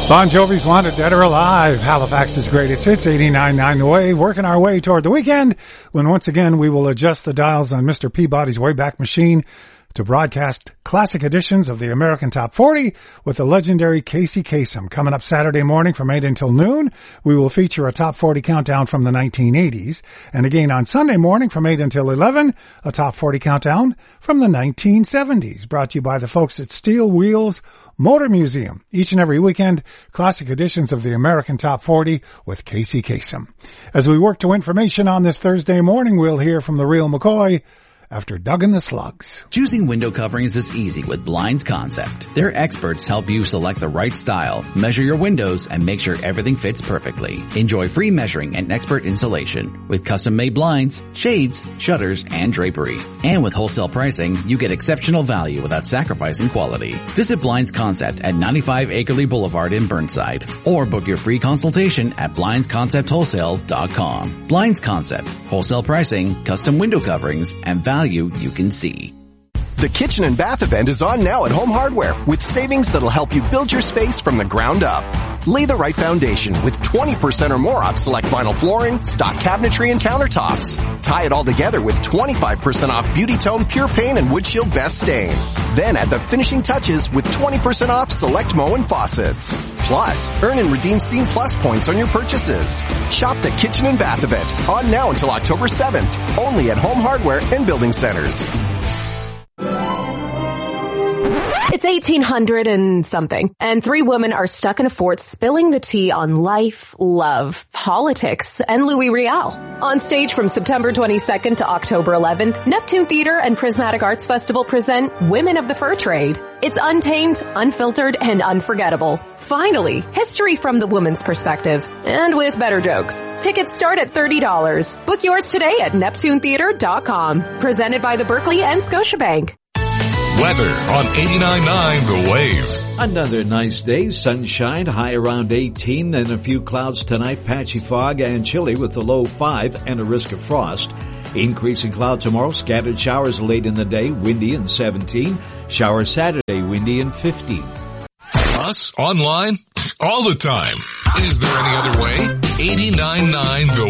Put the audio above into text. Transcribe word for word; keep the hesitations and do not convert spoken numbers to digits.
Bon Jovi's Wanted, Dead or Alive, Halifax's greatest hits, eighty-nine point nine The Wave, working our way toward the weekend when once again we will adjust the dials on Mister Peabody's Wayback Machine to broadcast classic editions of the American Top forty with the legendary Casey Kasem. Coming up Saturday morning from eight until noon, we will feature a Top forty countdown from the nineteen eighties. And again on Sunday morning from eight until eleven, a Top forty countdown from the nineteen seventies. Brought to you by the folks at Steel Wheels Motor Museum. Each and every weekend, classic editions of the American Top forty with Casey Kasem. As we work to information on this Thursday morning, we'll hear from the real McCoy after Doug and the Slugs. Choosing window coverings is easy with Blinds Concept. Their experts help you select the right style, measure your windows, and make sure everything fits perfectly. Enjoy free measuring and expert installation with custom-made blinds, shades, shutters, and drapery. And with wholesale pricing, you get exceptional value without sacrificing quality. Visit Blinds Concept at ninety-five Akerley Boulevard in Burnside, or book your free consultation at blinds concept wholesale dot com. Blinds Concept, wholesale pricing, custom window coverings, and value you can see. The Kitchen and Bath event is on now at Home Hardware with savings that'll help you build your space from the ground up. Lay the right foundation with twenty percent or more off select vinyl flooring, stock cabinetry, and countertops. Tie it all together with twenty-five percent off Beauty Tone Pure Paint and Wood Shield Best Stain. Then add the finishing touches with twenty percent off select Moen faucets. Plus, earn and redeem Scene Plus points on your purchases. Shop the Kitchen and Bath event on now until October seventh, only at Home Hardware and Building Centers. It's eighteen hundred and something, and three women are stuck in a fort spilling the tea on life, love, politics, and Louis Riel. On stage from September twenty-second to October eleventh, Neptune Theater and Prismatic Arts Festival present Women of the Fur Trade. It's untamed, unfiltered, and unforgettable. Finally, history from the woman's perspective, and with better jokes. Tickets start at thirty dollars. Book yours today at neptune theater dot com. Presented by the Berkeley and Scotiabank. Weather on eighty-nine point nine The Wave. Another nice day, sunshine, high around eighteen, then a few clouds tonight, patchy fog and chilly with a low five and a risk of frost. Increasing cloud tomorrow, scattered showers late in the day, windy and seventeen. Showers Saturday, windy and fifteen. Us online all the time. Is there any other way? eighty-nine point nine The